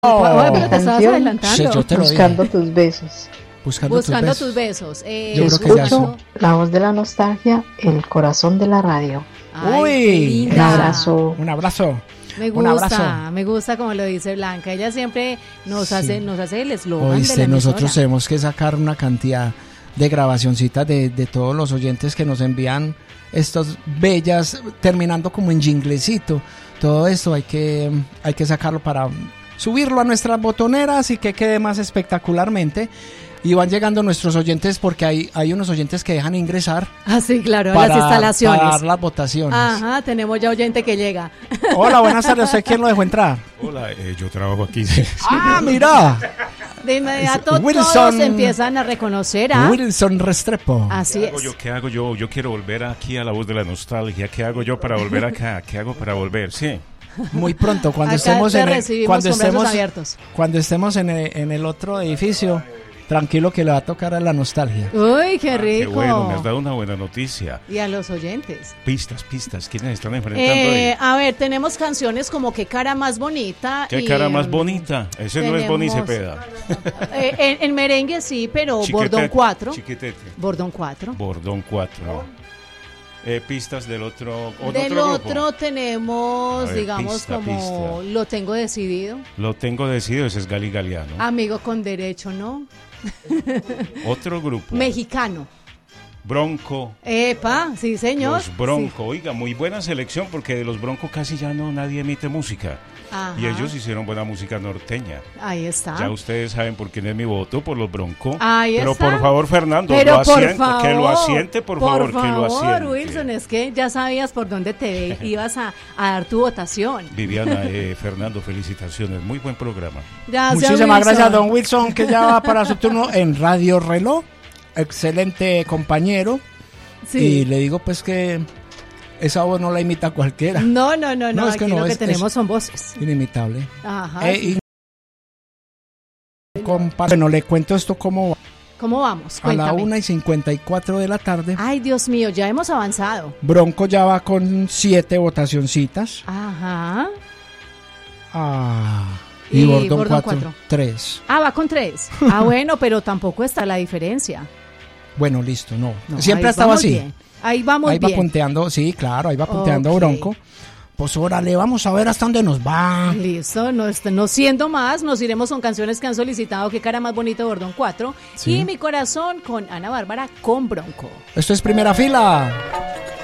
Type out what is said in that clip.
Oye, pero te estabas adelantando. Sí, yo te lo Buscando dije. tus besos. Buscando tus besos. Yo creo que ya Escucho la voz de la nostalgia, el corazón de la radio. Ay, Uy, qué linda. Un abrazo. Un abrazo. Me Un abrazo. gusta como lo dice Blanca. Ella siempre nos Sí. hace el eslogan de la Oíste, nosotros emisora. tenemos que sacar una cantidad de grabacioncitas de todos los oyentes que nos envían estos bellas, terminando como en jinglecito. Todo esto hay que sacarlo para subirlo a nuestras botoneras y que quede más espectacularmente. Y van llegando nuestros oyentes porque hay unos oyentes que dejan ingresar Ah, sí, claro, las instalaciones. para dar las votaciones. Ajá, tenemos ya oyente que llega. Hola, buenas tardes. ¿Usted quién lo dejó entrar? Hola, yo trabajo aquí. ¡Ah, mira! De inmediato Wilson. todos empiezan a reconocer a... Wilson Restrepo. Así es. ¿Qué hago yo? Yo quiero volver aquí a la voz de la nostalgia. ¿Qué hago yo para volver acá? ¿Qué hago para volver? Sí. Muy pronto, cuando Acá estemos te en recibimos con brazos abiertos. cuando estemos en el otro edificio, tranquilo que le va a tocar a la nostalgia. Uy, qué Qué rico. bueno, me has dado una buena noticia. Y a los oyentes. Pistas. ¿Quiénes están enfrentando ahí? A ver, tenemos canciones como Qué cara más bonita. ¿Qué y, cara más bonita? Ese no es Boni tenemos- Cepeda. en merengue sí, pero Chiquetete, Bordón 4. Chiquetete. Bordón 4. Bordón 4. Pistas del otro Del grupo. otro tenemos, A ver, digamos, pista, como pista. Lo tengo decidido. Lo tengo decidido, ese es Gali Galiano. Amigo con derecho, ¿no? Otro grupo. Mexicano. Bronco. Epa, sí, señor. Los Bronco. Oiga, muy buena selección porque de los Bronco casi ya no nadie emite música. Ajá. Y ellos hicieron buena música norteña. Ahí está. Ya ustedes saben por quién es mi voto, por los Bronco. Ahí Pero está. por favor, Fernando, Pero lo por asiente, favor, que lo asiente, por favor, que lo favor, asiente. Wilson, es que ya sabías por dónde te ibas a dar tu votación. Viviana, Fernando, felicitaciones. Muy buen programa. Gracias, Muchísimas Wilson. gracias, don Wilson, que ya va para su turno en Radio Reloj. Excelente compañero. Sí. Y le digo pues que esa voz no la imita cualquiera. No, No, es que aquí no, lo que es- tenemos son voces. Inimitable. Ajá. Y bueno, le cuento esto cómo va. ¿Cómo vamos? A la Cuéntame. 1:54 de la tarde. Ay, Dios mío, ya hemos avanzado. Bronco ya va con 7 votacioncitas. Ajá. Y Y Bordón Bordón 4, 3. Ah, va con 3. Ah, bueno, pero tampoco está la diferencia. Bueno, listo, no. No, Siempre ahí ha estado vamos así. bien. Ahí vamos Ahí va bien. punteando, sí, claro, ahí va punteando Ok. Bronco. Pues órale, vamos a ver hasta dónde nos va. Listo, no siendo más, nos iremos con canciones que han solicitado Qué cara más bonita, Bordón 4. Sí. Y Mi corazón con Ana Bárbara con Bronco. Esto es Primera Fila.